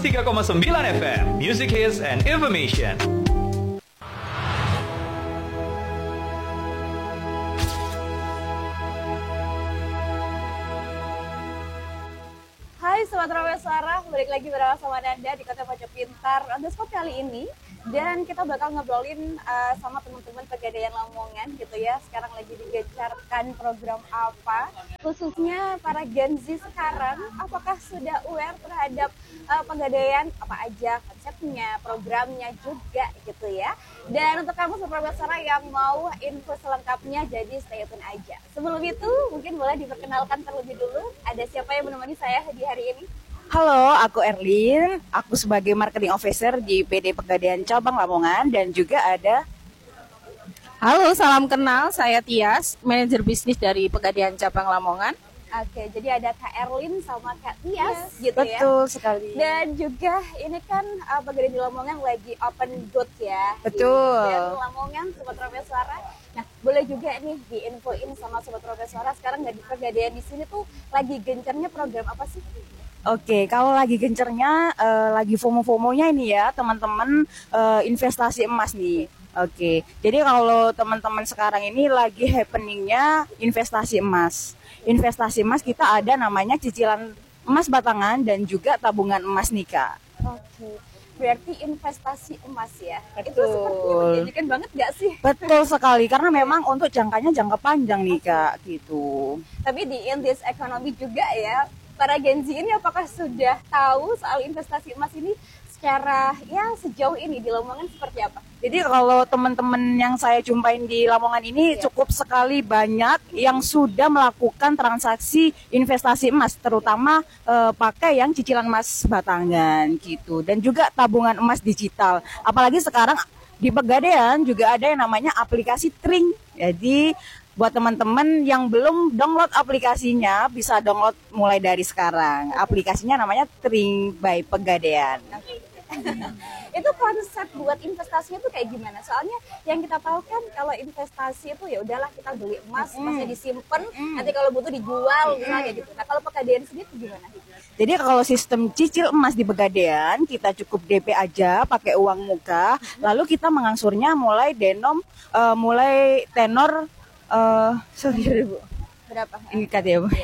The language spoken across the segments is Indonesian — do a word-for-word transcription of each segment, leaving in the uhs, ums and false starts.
seratus tiga koma sembilan F M, Music Hits and Information. Hai Sobat Rawe Suara, balik lagi bersama Anda di Kota Pojok Pintar on the spot kali ini. Dan kita bakal ngobrolin uh, sama teman-teman Pegadaian Lamongan gitu ya. Sekarang lagi digencarkan program apa, khususnya para Gen Z sekarang. Apakah sudah aware terhadap uh, Pegadaian, apa aja konsepnya, programnya juga gitu ya. Dan untuk kamu Sobat Rawe Suara yang mau info selengkapnya, jadi stay tune aja. Sebelum itu mungkin boleh diperkenalkan terlebih dulu. Ada siapa yang menemani saya di hari ini? Halo, aku Erlin. Aku sebagai marketing officer di P D Pegadaian Cabang Lamongan dan juga ada. Halo, salam kenal. Saya Tias, manajer bisnis dari Pegadaian Cabang Lamongan. Oke, jadi ada Kak Erlin sama Kak Tias yes, gitu betul ya. Betul sekali. Dan juga ini kan uh, Pegadaian di Lamongan lagi open booth ya. Betul. Di Lamongan, Sobat Rawe Suara. Nah, boleh juga nih diinfoin sama Sobat Rawe Suara sekarang nggak di Pegadaian di sini tuh lagi gencarnya program apa sih? Oke, kalau lagi gencernya, uh, lagi FOMO-FOMOnya ini ya, teman-teman uh, investasi emas nih. Oke, jadi kalau teman-teman sekarang ini lagi happeningnya investasi emas. Investasi emas kita ada namanya cicilan emas batangan dan juga tabungan emas nih Kak. Oke, berarti investasi emas ya. Betul. Itu sepertinya menjanjikan banget gak sih? Betul sekali, karena memang untuk jangkanya jangka panjang nih Kak, gitu. Tapi di in this economy juga ya, para Gen Z ini apakah sudah tahu soal investasi emas ini secara ya sejauh ini di Lamongan seperti apa? Jadi kalau teman-teman yang saya jumpain di Lamongan ini ya, cukup sekali banyak yang sudah melakukan transaksi investasi emas, terutama eh, pakai yang cicilan emas batangan gitu, dan juga tabungan emas digital. Apalagi sekarang di Pegadaian juga ada yang namanya aplikasi Tring. Jadi buat teman-teman yang belum download aplikasinya, bisa download mulai dari sekarang. Aplikasinya namanya Tring by Pegadaian. Itu konsep buat investasinya tuh kayak gimana? Soalnya yang kita tahu kan kalau investasi itu ya udahlah kita beli emas, mm. emasnya disimpan, mm. nanti kalau butuh dijual misalnya gitu. Nah, kalau Pegadaian sendiri gimana? Jadi kalau sistem cicil emas di Pegadaian, kita cukup D P aja pakai uang muka, lalu kita mengangsurnya mulai denom, uh, mulai tenor Uh, sorry Bu. Berapa? Ini kata ya Bu.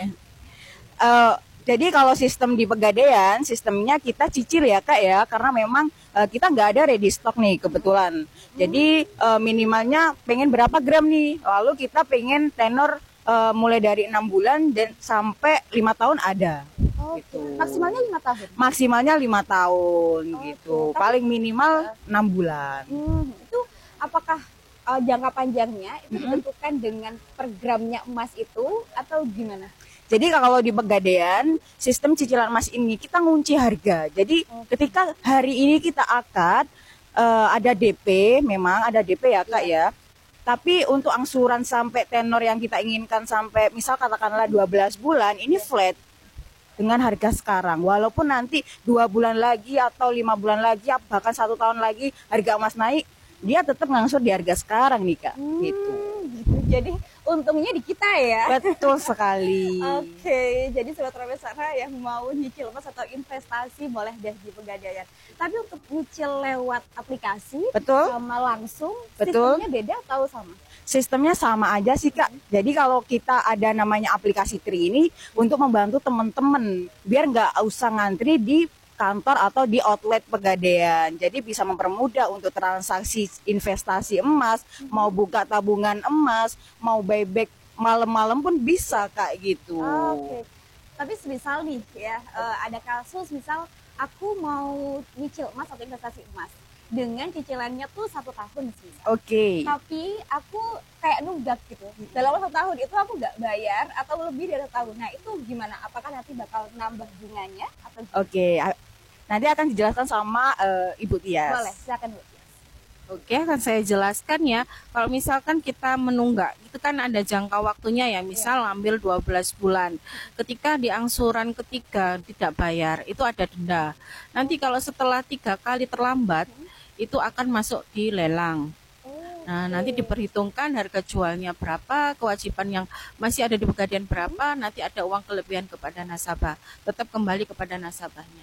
Uh, jadi kalau sistem di Pegadaian, sistemnya kita cicil ya Kak ya, karena memang uh, kita nggak ada ready stock nih kebetulan. Hmm. Jadi uh, minimalnya pengen berapa gram nih, lalu kita pengen tenor uh, mulai dari enam bulan dan sampai lima tahun ada. Oh, gitu. Maksimalnya lima tahun? Maksimalnya lima tahun oh, gitu, okay. Paling minimal enam bulan. Hmm, itu apakah Uh, jangka panjangnya itu mm-hmm. ditentukan dengan per gramnya emas itu atau gimana? Jadi kalau di Pegadaian, sistem cicilan emas ini kita ngunci harga. Jadi okay. ketika hari ini kita akad, uh, ada D P, memang ada D P ya Kak yeah. ya. Tapi untuk angsuran sampai tenor yang kita inginkan sampai misal katakanlah dua belas bulan, ini flat dengan harga sekarang. Walaupun nanti dua bulan lagi atau lima bulan lagi, bahkan satu tahun lagi harga emas naik, dia tetap ngangsur di harga sekarang nih Kak, hmm, gitu. gitu. Jadi untungnya di kita ya. Betul sekali. Oke, okay, jadi Sobat Rawe Suara yang mau nyicil emas atau investasi boleh deh di Pegadaian. Tapi untuk nyicil lewat aplikasi, betul, sama langsung, betul. Sistemnya beda atau sama? Sistemnya sama aja sih Kak. Hmm. Jadi kalau kita ada namanya aplikasi Tri ini untuk membantu teman-teman biar nggak usah ngantri di kantor atau di outlet Pegadaian. Jadi bisa mempermudah untuk transaksi investasi emas, mm-hmm. mau buka tabungan emas, mau buyback malam-malam pun bisa Kak gitu. Oh, oke. Okay. Tapi semisal nih ya, uh, ada kasus misal aku mau nyicil emas atau investasi emas dengan cicilannya tuh satu tahun sih. Oke. Okay. Tapi aku kayak nunggak gitu. Dalam satu tahun itu aku nggak bayar atau lebih dari satu tahun. Nah itu gimana? Apakah nanti bakal nambah bunganya atau? Oke. Okay. Nanti akan dijelaskan sama uh, Ibu Tias. Boleh, silakan Bu Tias. Oke, akan saya jelaskan ya. Kalau misalkan kita menunggak, itu kan ada jangka waktunya ya. Misal ya. Ambil dua belas bulan. Ketika di angsuran ketiga tidak bayar, itu ada denda. Nanti kalau setelah tiga kali terlambat, hmm. itu akan masuk di lelang. Nah, nanti diperhitungkan harga jualnya berapa, kewajiban yang masih ada di Pegadaian berapa, nanti ada uang kelebihan kepada nasabah. Tetap kembali kepada nasabahnya.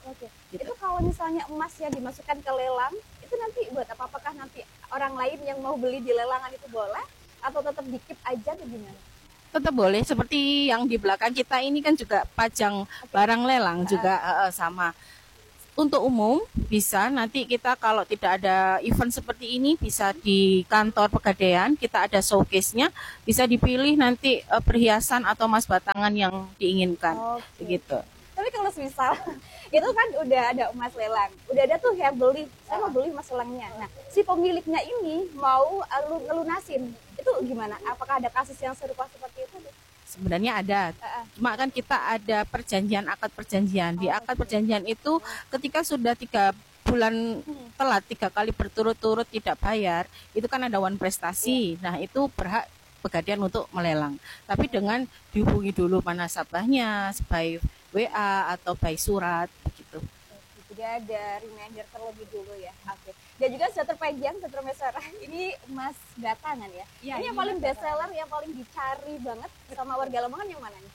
Oke. Gitu. Itu kalau misalnya emas yang dimasukkan ke lelang, itu nanti buat apa? Apakah nanti orang lain yang mau beli di lelangan itu boleh atau tetap dikip aja atau gimana? Tetap boleh, seperti yang di belakang kita ini kan juga pajang barang lelang juga eh, eh, sama. Untuk umum bisa nanti kita kalau tidak ada event seperti ini bisa di kantor Pegadaian kita ada showcase-nya, bisa dipilih nanti eh, perhiasan atau emas batangan yang diinginkan. Oke. Begitu. Tapi kalau misal itu kan udah ada emas lelang, udah ada tuh yang beli, saya mau beli emas lelangnya. Nah, si pemiliknya ini mau uh, lu- ngelunasin, itu gimana? Apakah ada kasus yang serupa seperti itu? Sebenarnya ada, Heeh. cuma kan kita ada perjanjian, akad perjanjian. Di Oh, akad oke. perjanjian itu ketika sudah tiga bulan telat, tiga kali berturut-turut tidak bayar, itu kan ada wan prestasi. Nah itu berhak Pegadaian untuk melelang. Tapi dengan dihubungi dulu mana nasabahnya, by W A atau by surat, begitu. Jadi ada reminder terlebih dulu ya. Oke. Dan juga sudah terpanjang, sudah mesra. Ini emas batangan ya. Iya, ini yang ini paling emas best seller, yang paling dicari banget sama warga Lamongan yang mana nih?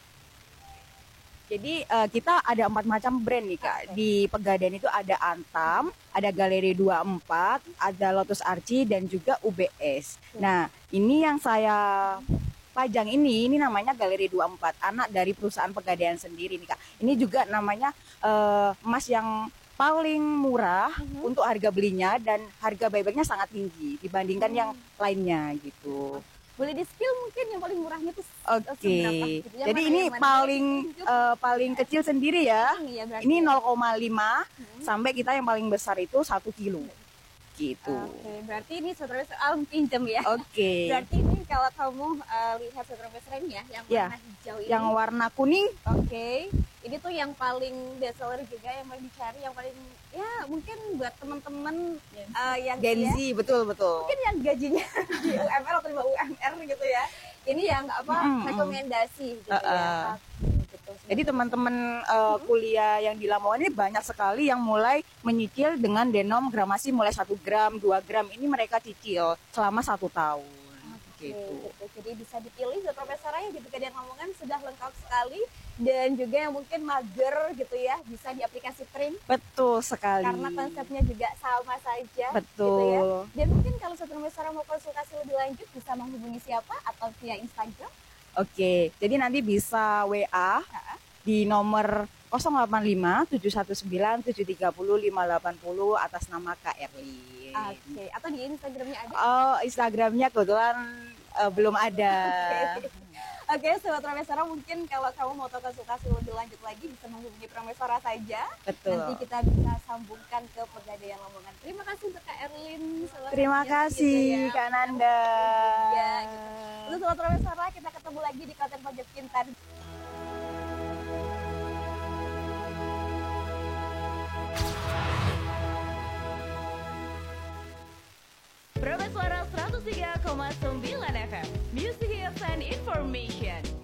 Jadi eh, kita ada empat macam brand nih Kak. Di Pegadaian itu ada Antam, ada Galeri dua puluh empat, ada Lotus Archie dan juga U B S. Nah, ini yang saya pajang ini, ini namanya Galeri dua puluh empat, anak dari perusahaan Pegadaian sendiri nih Kak. Ini juga namanya eh, emas yang paling murah untuk harga belinya dan harga buybacknya sangat tinggi dibandingkan yang lainnya gitu. Boleh di spill mungkin yang paling murahnya tuh Oke, seberapa gitu. Yang jadi mana, ini yang mana? paling Tunjuk. eh, paling kecil sendiri ya. Ini ya berarti. Ini nol koma lima sampai kita yang paling besar itu satu kilo. Gitu. Oke, berarti ini saudara soal pinjam ya. Oke. Berarti ini kalau kamu uh, lihat saudara mesra ini ya, yang Ya, warna hijau ini. Yang warna kuning Oke, ini tuh yang paling best seller juga, yang paling dicari, yang paling ya mungkin buat teman-teman uh, yang Gen ya, Z, betul betul. mungkin yang gajinya di U M R atau di bawah U M R gitu ya. Ini yang apa Mm-mm. rekomendasi gitu Uh-uh. ya. Oke, betul. Jadi teman-teman eh, kuliah yang di Lamongan ini banyak sekali yang mulai menyicil dengan denom gramasi mulai satu gram, dua gram. Ini mereka cicil selama satu tahun. Oke, Gitu. gitu. Jadi bisa dipilih buat Profesor yang di Pegadaian Lamongan sudah lengkap sekali, dan juga yang mungkin mager gitu ya bisa di aplikasi print Betul sekali. karena konsepnya juga sama saja. Betul. Gitu ya. Dan mungkin kalau Sobat Profesor mau konsultasi lebih lanjut bisa menghubungi siapa atau via Instagram? Oke, jadi nanti bisa W A di nomor nol delapan lima tujuh satu sembilan tujuh tiga nol lima delapan nol atas nama Kak Erlin. Oke, atau di Instagramnya ada. Oh, Instagramnya kebetulan eh, belum ada. Oke, Sobat Profesor, mungkin kalau kamu mau tahu konsultasi lebih lanjut lagi bisa menghubungi Profesor saja. Betul. Nanti kita bisa sambungkan ke Pegadaian Lamongan. Terima kasih untuk Kak Erlin. Selamat Terima siang, kasih gitu ya. Kak Nanda. Ya, gitu. Untuk Sobat Profesor, kita ketemu lagi di konten Pojok Pintar. Profesora seratus tiga koma sembilan F M, Music Hits and Information.